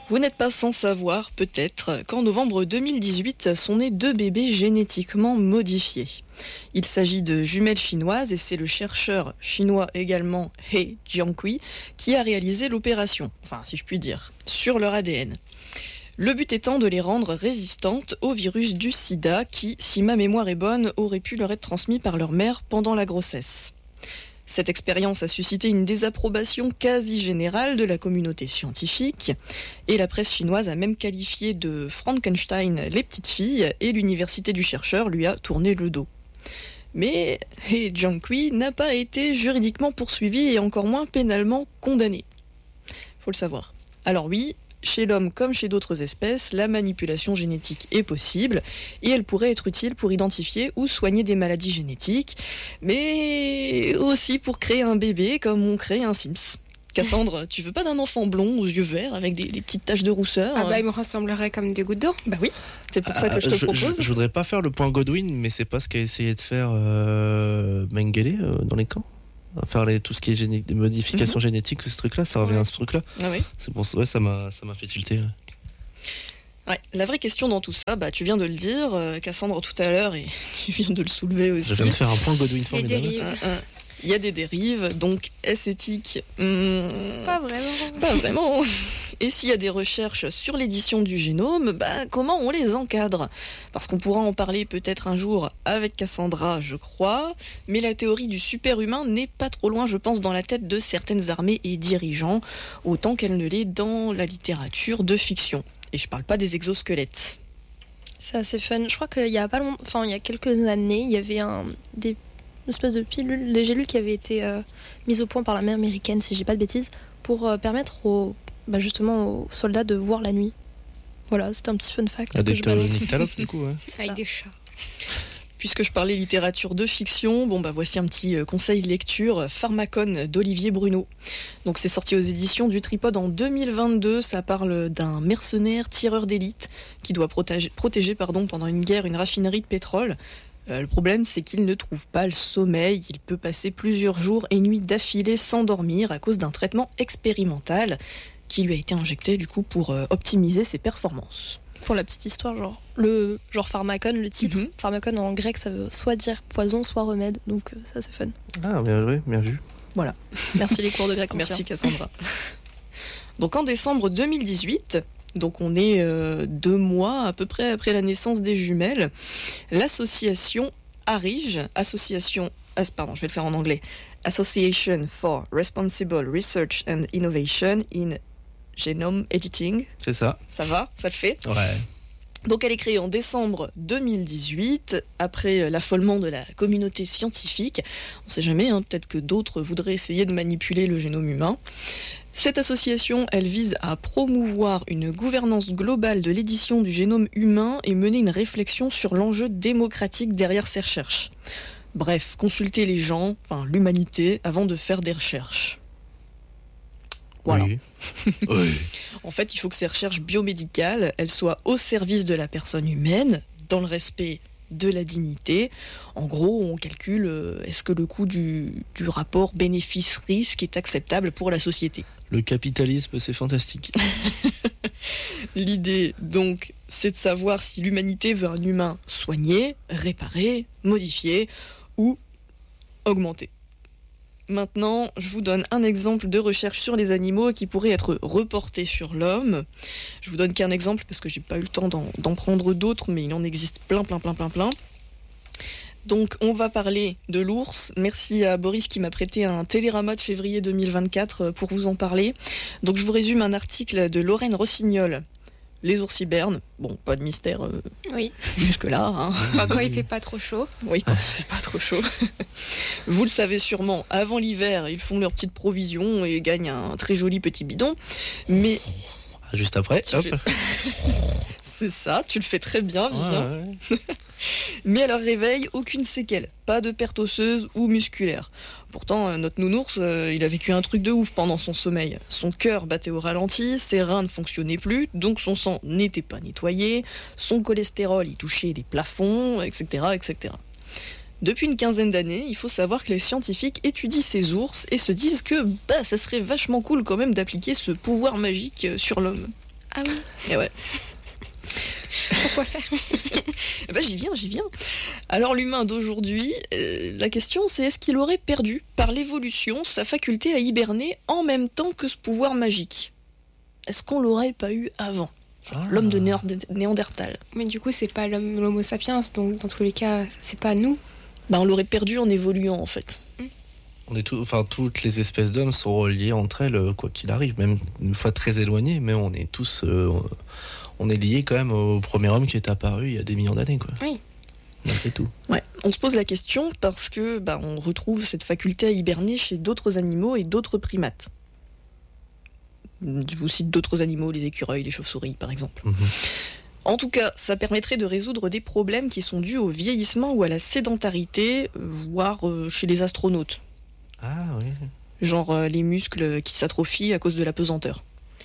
Vous n'êtes pas sans savoir, peut-être, qu'en novembre 2018 sont nés 2 bébés génétiquement modifiés. Il s'agit de jumelles chinoises et c'est le chercheur chinois également He Jiankui qui a réalisé l'opération, enfin si je puis dire, sur leur ADN. Le but étant de les rendre résistantes au virus du sida qui, si ma mémoire est bonne, aurait pu leur être transmis par leur mère pendant la grossesse. Cette expérience a suscité une désapprobation quasi générale de la communauté scientifique et la presse chinoise a même qualifié de Frankenstein les petites filles et l'université du chercheur lui a tourné le dos. Mais He Jiankui n'a pas été juridiquement poursuivi et encore moins pénalement condamné. Faut le savoir. Alors oui, chez l'homme comme chez d'autres espèces, la manipulation génétique est possible et elle pourrait être utile pour identifier ou soigner des maladies génétiques, mais aussi pour créer un bébé comme on crée un Sims. Cassandre, tu veux pas d'un enfant blond aux yeux verts avec des petites taches de rousseur? Ah bah il me ressemblerait comme des gouttes d'eau. Bah oui, c'est pour ça que je te propose. Je voudrais pas faire le point Godwin, mais c'est pas ce qu'a essayé de faire Mengele dans les camps. Faire tout ce qui est des modifications génétiques, ce truc-là, ça revient à ce truc-là. Ah oui. C'est pour ça, ouais, ça m'a fait tilter. Ouais. Ouais, la vraie question dans tout ça, bah tu viens de le dire, Cassandre tout à l'heure, et tu viens de le soulever aussi. Je viens de faire un point Godwin formidable. Les dérives. Il y a des dérives, donc est-ce éthique? Pas vraiment. Pas vraiment. Et s'il y a des recherches sur l'édition du génome, bah comment on les encadre? Parce qu'on pourra en parler peut-être un jour avec Cassandra, je crois, mais la théorie du super-humain n'est pas trop loin, je pense, dans la tête de certaines armées et dirigeants, autant qu'elle ne l'est dans la littérature de fiction. Et je parle pas des exosquelettes. C'est assez fun. Je crois qu'il y a pas longtemps, enfin il y a quelques années, il y avait une espèce de pilule, des gélules qui avaient été mises au point par l'armée américaine, si j'ai pas de bêtises, pour permettre justement aux soldats de voir la nuit. Voilà, c'était un petit fun fact. Des nyctalopes du coup, ouais. Avec des chats. Puisque je parlais littérature de fiction, voici un petit conseil lecture, Pharmacon d'Olivier Bruno. Donc c'est sorti aux éditions du Tripode en 2022, ça parle d'un mercenaire tireur d'élite qui doit protéger pendant une guerre une raffinerie de pétrole. Le problème, c'est qu'il ne trouve pas le sommeil. Il peut passer plusieurs jours et nuits d'affilée sans dormir à cause d'un traitement expérimental qui lui a été injecté du coup pour optimiser ses performances. Pour la petite histoire, genre Pharmacon, le titre, Pharmacon en grec, ça veut soit dire poison, soit remède. Donc ça, c'est fun. Ah, bien joué, bien vu. Voilà. Merci les cours de grec. Merci Cassandra. Donc en décembre 2018... Donc on est 2 mois à peu près après la naissance des jumelles. L'association ARIGE, Association for Responsible Research and Innovation in Genome Editing. C'est ça. Ça va? Ça le fait? Ouais. Donc elle est créée en décembre 2018, après l'affolement de la communauté scientifique. On ne sait jamais, peut-être que d'autres voudraient essayer de manipuler le génome humain. Cette association, elle vise à promouvoir une gouvernance globale de l'édition du génome humain et mener une réflexion sur l'enjeu démocratique derrière ces recherches. Bref, consulter les gens, l'humanité, avant de faire des recherches. Voilà. Oui. Oui. En fait, il faut que ces recherches biomédicales, elles soient au service de la personne humaine, dans le respect de la dignité. En gros, on calcule est-ce que le coût du rapport bénéfice-risque est acceptable pour la société. Le capitalisme, c'est fantastique. L'idée, donc, c'est de savoir si l'humanité veut un humain soigné, réparé, modifié ou augmenté. Maintenant, je vous donne un exemple de recherche sur les animaux qui pourrait être reporté sur l'homme. Je vous donne qu'un exemple parce que j'ai pas eu le temps d'en prendre d'autres, mais il en existe plein. Donc, on va parler de l'ours. Merci à Boris qui m'a prêté un télérama de février 2024 pour vous en parler. Donc, je vous résume un article de Lorraine Rossignol. Les ours hibernent. Bon, pas de mystère Oui. jusque-là. Quand il fait pas trop chaud. Oui, quand il fait pas trop chaud. Vous le savez sûrement, avant l'hiver, ils font leurs petites provisions et gagnent un très joli petit bidon. Mais... Juste après, hop. C'est ça, tu le fais très bien, Vivien. Ouais. Mais à leur réveil, aucune séquelle. Pas de perte osseuse ou musculaire. Pourtant, notre nounours, il a vécu un truc de ouf pendant son sommeil. Son cœur battait au ralenti, ses reins ne fonctionnaient plus, donc son sang n'était pas nettoyé, son cholestérol y touchait des plafonds, etc., etc. Depuis une quinzaine d'années, il faut savoir que les scientifiques étudient ces ours et se disent que ça serait vachement cool quand même d'appliquer ce pouvoir magique sur l'homme. Ah oui. Et ouais. Pourquoi faire? Eh ben, j'y viens. Alors l'humain d'aujourd'hui, la question c'est est-ce qu'il aurait perdu par l'évolution sa faculté à hiberner en même temps que ce pouvoir magique? Est-ce qu'on l'aurait pas eu avant? Genre l'homme de Néandertal. Mais du coup, c'est pas l'homo sapiens, donc dans tous les cas, c'est pas nous. On l'aurait perdu en évoluant en fait. Toutes les espèces d'hommes sont reliées entre elles, quoi qu'il arrive, même une fois très éloignées, mais on est tous, on est liés quand même au premier homme qui est apparu il y a des millions d'années, quoi. Oui. Malgré tout. Ouais, on se pose la question parce que on retrouve cette faculté à hiberner chez d'autres animaux et d'autres primates. Je vous cite d'autres animaux, les écureuils, les chauves-souris par exemple. En tout cas, ça permettrait de résoudre des problèmes qui sont dus au vieillissement ou à la sédentarité, voire chez les astronautes. Ah oui. Genre les muscles qui s'atrophient à cause de la pesanteur.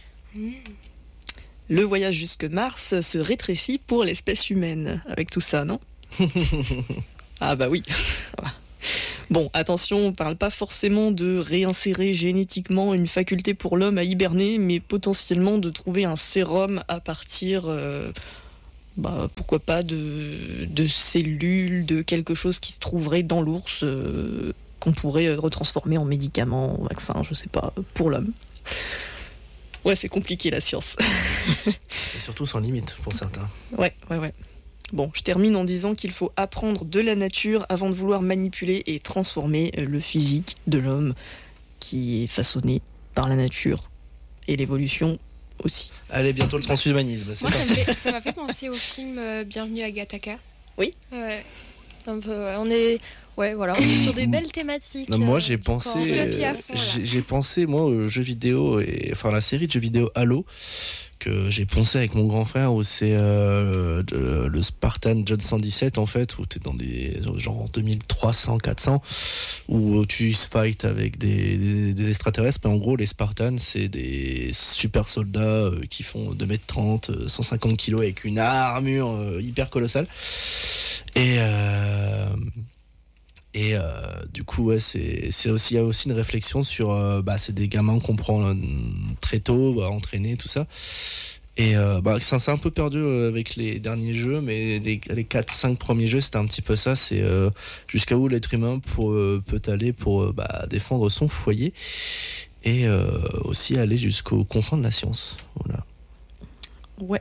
Le voyage jusque Mars se rétrécit pour l'espèce humaine, avec tout ça, non? Ah bah oui. Bon, attention, on parle pas forcément de réinsérer génétiquement une faculté pour l'homme à hiberner, mais potentiellement de trouver un sérum à partir, pourquoi pas, de cellules, de quelque chose qui se trouverait dans l'ours, qu'on pourrait retransformer en médicament, en vaccin, je sais pas, pour l'homme. Ouais, c'est compliqué la science. C'est surtout sans limite pour certains. Ouais. Bon, je termine en disant qu'il faut apprendre de la nature avant de vouloir manipuler et transformer le physique de l'homme qui est façonné par la nature et l'évolution aussi. Allez, bientôt le transhumanisme. C'est Moi, parti. ça m'a fait penser au film Bienvenue à Gattaca. Oui. Ouais. Un peu, on est sur des belles thématiques. Non, moi j'ai du pensé, corps. Dystopie à fond, là. j'ai pensé moi aux jeux vidéo la série de jeux vidéo Halo que j'ai poncé avec mon grand frère où c'est le Spartan John 117 en fait où t'es dans des genre 2300 400 où tu fight avec des extraterrestres mais en gros les Spartans c'est des super soldats qui font 2m30 150 kg avec une armure hyper colossale et du coup ouais, c'est aussi il y a aussi une réflexion sur c'est des gamins qu'on prend très tôt entraîner tout ça et ça s'est un peu perdu avec les derniers jeux mais les 4-5 premiers jeux c'était un petit peu ça c'est jusqu'à où l'être humain peut aller pour défendre son foyer et aussi aller jusqu'aux confins de la science voilà. Ouais.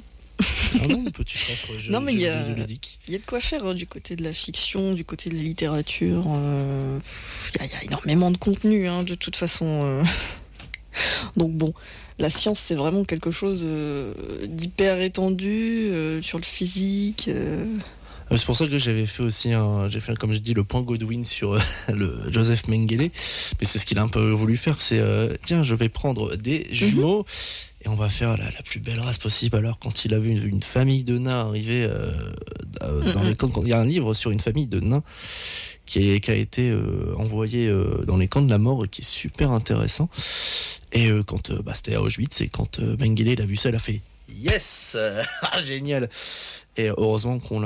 Ah non, petit offre jeu, non, mais il y a de quoi faire du côté de la fiction, du côté de la littérature. Il y a énormément de contenu, de toute façon. Donc bon, la science, c'est vraiment quelque chose d'hyper étendu sur le physique. C'est pour ça que j'avais fait aussi comme je dis, le point Godwin sur le Joseph Mengele. Mais c'est ce qu'il a un peu voulu faire, c'est tiens, je vais prendre des jumeaux et on va faire la plus belle race possible. Alors quand il a vu une famille de nains arriver dans les camps, il y a un livre sur une famille de nains qui a été envoyé dans les camps de la mort et qui est super intéressant. Et quand c'était à Auschwitz et quand Mengele il a vu ça, il a fait yes, génial. Et heureusement qu'on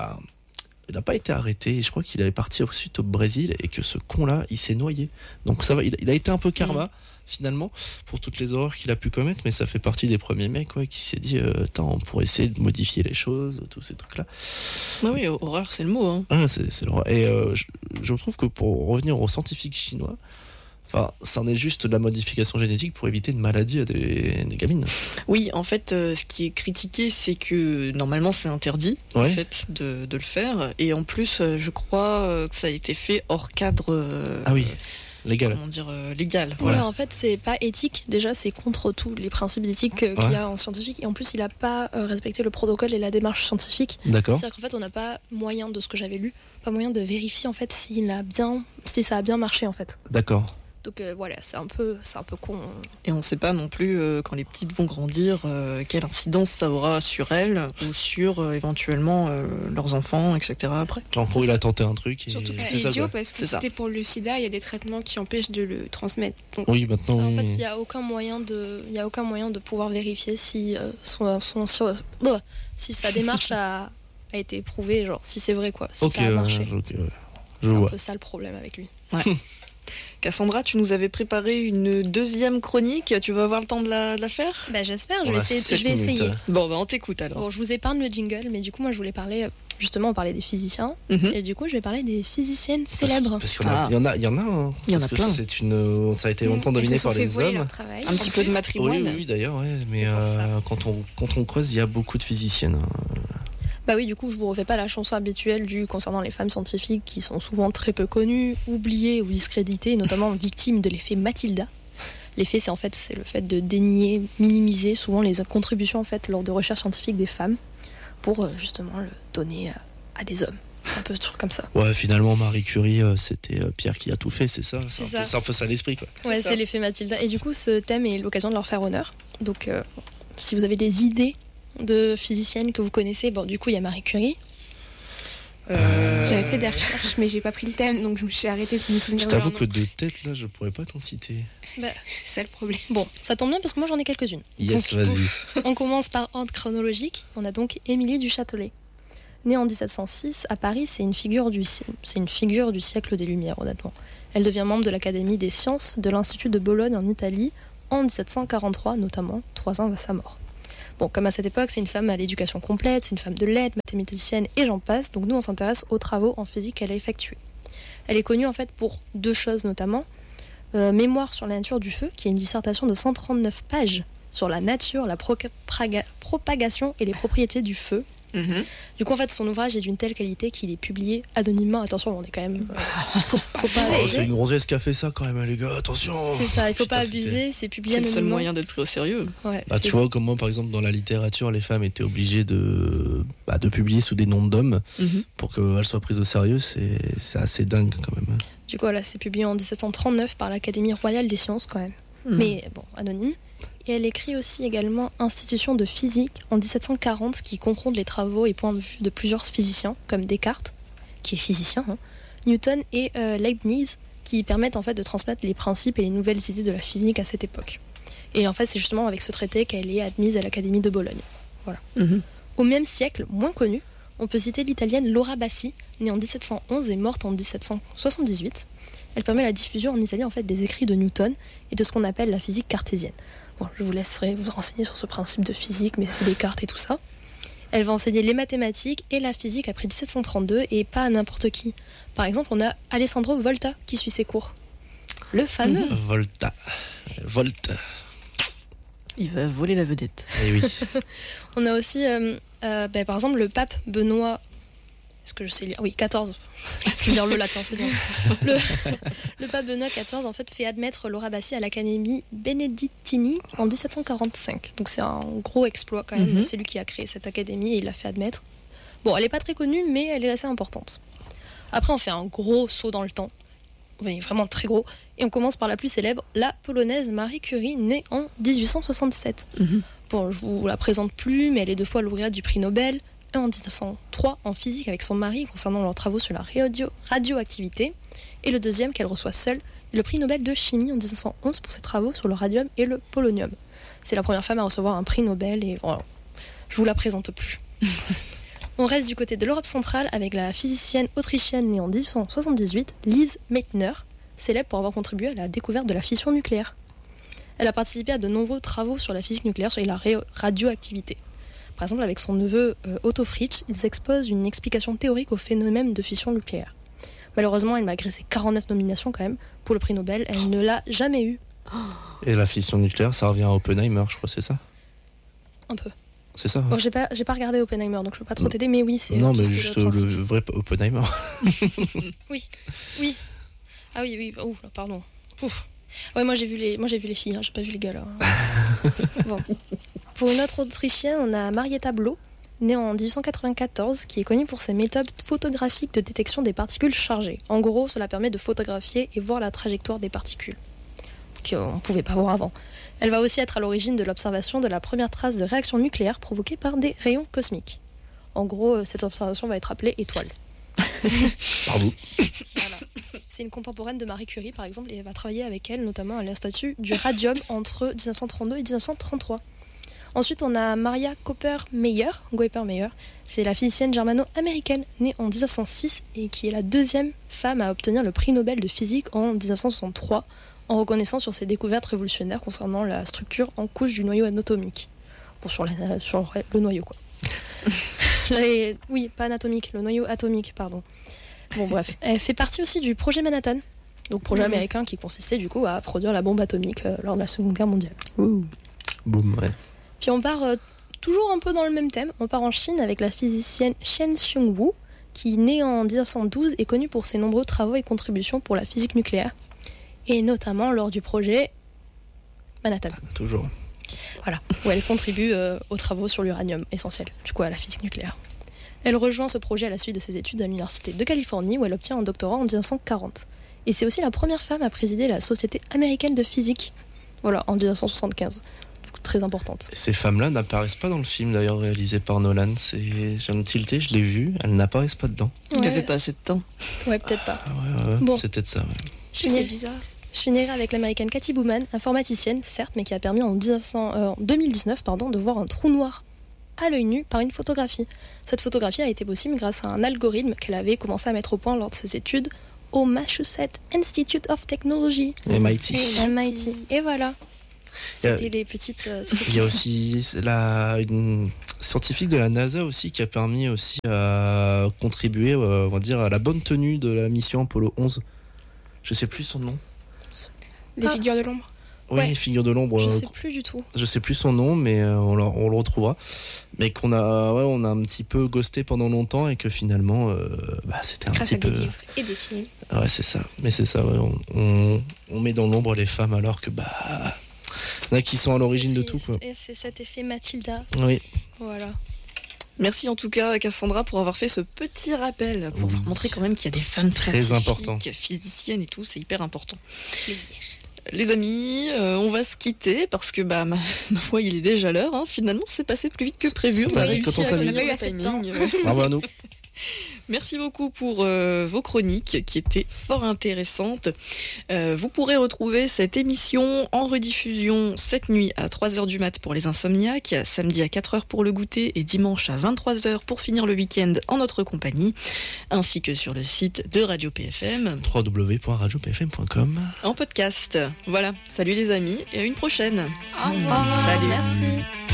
il n'a pas été arrêté. Je crois qu'il avait parti ensuite au Brésil et que ce con-là, il s'est noyé. Donc ça va, il a été un peu karma finalement pour toutes les horreurs qu'il a pu commettre, mais ça fait partie des premiers mecs qui s'est dit on pourrait essayer de modifier les choses, tous ces trucs-là. Bah oui, horreur, c'est le mot. C'est l'horreur. Et je trouve que pour revenir aux scientifiques chinois, ça en est juste de la modification génétique pour éviter une maladie à des gamines. Oui, en fait, ce qui est critiqué, c'est que normalement c'est interdit en fait, de le faire. Et en plus, je crois que ça a été fait hors cadre. Ah oui, légal. Comment dire, légal. Voilà. Ouais, en fait, c'est pas éthique. Déjà, c'est contre tous les principes éthiques qu'il y a en scientifique. Et en plus, il a pas respecté le protocole et la démarche scientifique. D'accord. C'est-à-dire qu'en fait, on n'a pas moyen, de ce que j'avais lu, pas moyen de vérifier en fait si ça a bien marché en fait. D'accord. Donc voilà, c'est un peu con. Et on ne sait pas non plus, quand les petites vont grandir, quelle incidence ça aura sur elles ou sur éventuellement leurs enfants, etc. après. L'enfant, il a tenté un truc. Surtout que c'est idiot parce que si c'était pour le sida, il y a des traitements qui empêchent de le transmettre. Donc... Oui, maintenant. En fait, il n'y a aucun moyen de pouvoir vérifier si si sa démarche a été prouvée, genre si c'est vrai quoi, si ça a marché. Je vois. C'est un peu ça le problème avec lui. Ouais. Cassandra, tu nous avais préparé une deuxième chronique. Tu vas avoir le temps de la faire ? J'espère, je vais essayer. Bon, on t'écoute alors. Bon, je vous épargne le jingle, mais du coup, moi, je voulais parler... Justement, on parlait des physiciens, et du coup, je vais parler des physiciennes célèbres. Parce qu'il y en a, il y en a plein. Ça a été longtemps dominé par les hommes. Un petit peu de matrimoine. Oui, d'ailleurs, ouais, mais quand on creuse, il y a beaucoup de physiciennes. Bah oui, du coup, je vous refais pas la chanson habituelle concernant les femmes scientifiques qui sont souvent très peu connues, oubliées ou discréditées, notamment victimes de l'effet Matilda. L'effet, c'est le fait de dénier, minimiser souvent les contributions en fait lors de recherches scientifiques des femmes, pour justement le donner à des hommes. C'est un peu ce truc comme ça. Ouais, finalement, Marie Curie, c'était Pierre qui a tout fait, c'est ça. C'est un peu ça l'esprit, quoi. Ouais, c'est l'effet Matilda. Et du coup, ce thème est l'occasion de leur faire honneur. Donc, si vous avez des idées de physiciennes que vous connaissez, bon, du coup, il y a Marie Curie. J'avais fait des recherches, mais j'ai pas pris le thème, donc je me suis arrêtée de me souvenir. Je t'avoue que de tête, là, je pourrais pas t'en citer. C'est ça le problème. Bon, ça tombe bien parce que moi j'en ai quelques-unes. Yes, donc, vas-y. On commence par ordre chronologique. On a donc Émilie du Châtelet. Née en 1706 à Paris, c'est une figure du siècle des Lumières, honnêtement. Elle devient membre de l'Académie des sciences de l'Institut de Bologne en Italie en 1743, notamment 3 ans avant sa mort. Bon, comme à cette époque, c'est une femme à l'éducation complète, c'est une femme de lettres, mathématicienne et j'en passe, donc nous on s'intéresse aux travaux en physique qu'elle a effectués. Elle est connue en fait pour 2 choses notamment. Mémoire sur la nature du feu, qui est une dissertation de 139 pages sur la nature, la propagation et les propriétés du feu. Du coup, en fait, son ouvrage est d'une telle qualité qu'il est publié anonymement. Attention, on est quand même... faut pas c'est une grossesse qui a fait ça quand même, les gars, attention. C'est ça, il faut pas abuser, c'est publié anonymement. C'est le seul moyen d'être pris au sérieux. Ouais, tu vois, comme moi, par exemple, dans la littérature, les femmes étaient obligées de publier sous des noms d'hommes pour qu'elles soient prises au sérieux. C'est assez dingue quand même. Du coup, là, c'est publié en 1739 par l'Académie royale des sciences quand même. Mais bon, anonyme. Et elle écrit aussi également Institution de physique en 1740 qui confronte les travaux et points de vue de plusieurs physiciens comme Descartes, qui est physicien, Newton et Leibniz, qui permettent en fait de transmettre les principes et les nouvelles idées de la physique à cette époque. Et en fait, c'est justement avec ce traité qu'elle est admise à l'Académie de Bologne. Voilà. Au même siècle, moins connu, on peut citer l'italienne Laura Bassi, née en 1711 et morte en 1778. Elle permet la diffusion en Italie en fait des écrits de Newton et de ce qu'on appelle la physique cartésienne. Bon, je vous laisserai vous renseigner sur ce principe de physique, mais c'est Descartes et tout ça. Elle va enseigner les mathématiques et la physique après 1732 et pas à n'importe qui. Par exemple, on a Alessandro Volta qui suit ses cours. Le fameux. Volta. Il va voler la vedette. Eh oui. On a aussi, par exemple, le pape Benoît. Est-ce que je sais lire ? Oui, 14. Je vais lire le latin, c'est bien. Le pape Benoît XIV, en fait, fait admettre Laura Bassi à l'Académie Benedictini en 1745. Donc c'est un gros exploit quand même. C'est lui qui a créé cette académie et il l'a fait admettre. Bon, elle n'est pas très connue, mais elle est assez importante. Après, on fait un gros saut dans le temps. Oui, vraiment très gros. Et on commence par la plus célèbre, la polonaise Marie Curie, née en 1867. Bon, je vous la présente plus, mais elle est 2 fois lauréate du prix Nobel. En 1903 en physique avec son mari concernant leurs travaux sur la radioactivité, et le deuxième qu'elle reçoit seule est le prix Nobel de chimie en 1911 pour ses travaux sur le radium et le polonium. C'est la première femme à recevoir un prix Nobel et voilà, je vous la présente plus. On reste du côté de l'Europe centrale avec la physicienne autrichienne née en 1878, Lise Meitner, célèbre pour avoir contribué à la découverte de la fission nucléaire. Elle a participé à de nombreux travaux sur la physique nucléaire et la radioactivité. Par exemple, avec son neveu Otto Fritsch, ils exposent une explication théorique au phénomène de fission nucléaire. Malheureusement, malgré ses 49 nominations quand même, pour le prix Nobel, elle ne l'a jamais eu. Et la fission nucléaire, ça revient à Oppenheimer, je crois, c'est ça ? Un peu. C'est ça. Bon, j'ai pas regardé Oppenheimer, donc je peux pas trop t'aider, mais oui, c'est... Non, mais juste le vrai Oppenheimer. Oui. Ah oui, ouf, pardon. Ouf. Ouais, moi j'ai vu les filles, j'ai pas vu les gars là. Bon. Pour une autre autrichienne, on a Marietta Bloch, née en 1894, qui est connue pour ses méthodes photographiques de détection des particules chargées. En gros, cela permet de photographier et voir la trajectoire des particules, qu'on ne pouvait pas voir avant. Elle va aussi être à l'origine de l'observation de la première trace de réaction nucléaire provoquée par des rayons cosmiques. En gros, cette observation va être appelée étoile. Bravo. Voilà. C'est une contemporaine de Marie Curie, par exemple, et elle va travailler avec elle, notamment à l'Institut du radium entre 1932 et 1933. Ensuite, on a Maria Goeper-Meyer. C'est la physicienne germano-américaine née en 1906 et qui est la deuxième femme à obtenir le prix Nobel de physique en 1963 en reconnaissant sur ses découvertes révolutionnaires concernant la structure en couche du noyau anatomique. Bon, sur le noyau, quoi. Oui, pas anatomique, le noyau atomique, pardon. Bon, bref. Elle fait partie aussi du projet Manhattan, donc projet américain qui consistait du coup à produire la bombe atomique lors de la Seconde Guerre mondiale. Boum, ouais. Puis on part toujours un peu dans le même thème. On part en Chine avec la physicienne Chen Xiongwu, qui, née en 1912, est connue pour ses nombreux travaux et contributions pour la physique nucléaire, et notamment lors du projet Manhattan. Toujours. Voilà, où elle contribue aux travaux sur l'uranium essentiel, du coup à la physique nucléaire. Elle rejoint ce projet à la suite de ses études à l'Université de Californie, où elle obtient un doctorat en 1940. Et c'est aussi la première femme à présider la Société américaine de physique, voilà, en 1975. Du coup, très importante. Et ces femmes-là n'apparaissent pas dans le film, d'ailleurs, réalisé par Nolan. J'ai un tilté, je l'ai vu, elles n'apparaissent pas dedans. Il n'avait pas assez de temps. Ouais, peut-être pas. Ouais, bon. C'est peut-être ça, ouais. C'est bizarre. Je finirai avec l'américaine Cathy Bowman, informaticienne, certes, mais qui a permis en 2019 de voir un trou noir à l'œil nu par une photographie. Cette photographie a été possible grâce à un algorithme qu'elle avait commencé à mettre au point lors de ses études au Massachusetts Institute of Technology. MIT. Et voilà. C'était les petites... Il y a aussi une scientifique de la NASA aussi qui a permis aussi à contribuer, on va dire, à la bonne tenue de la mission Apollo 11. Je sais plus son nom. Les figures de l'ombre. Oui, Ouais. figure de l'ombre. Je sais plus du tout. Je sais plus son nom, mais on le retrouvera. Mais qu'on on a un petit peu ghosté pendant longtemps et que finalement, c'était un Grâce petit à peu. des livres et des films. Ouais, c'est ça. Mais c'est ça, ouais. On met dans l'ombre les femmes alors que, il y en a qui sont à l'origine de tout, quoi. Et c'est cet effet Mathilda. Oui. Voilà. Merci en tout cas Cassandra pour avoir fait ce petit rappel, pour vous montrer quand même qu'il y a des femmes Très scientifiques, important. physiciennes et tout, c'est hyper important. Plaisir. Les amis, on va se quitter parce que ma foi il est déjà l'heure, hein. Finalement c'est passé plus vite que prévu. C'est vrai, quand on s'amuse. tenir On a eu le assez de timing. Bravo à nous. Merci beaucoup pour vos chroniques qui étaient fort intéressantes. Vous pourrez retrouver cette émission en rediffusion cette nuit à 3h du mat pour les insomniaques, samedi à 4h pour le goûter et dimanche à 23h pour finir le week-end en notre compagnie, ainsi que sur le site de Radio PFM. www.radiopfm.com. En podcast. Voilà, salut les amis et à une prochaine. Au revoir. Salut. Merci.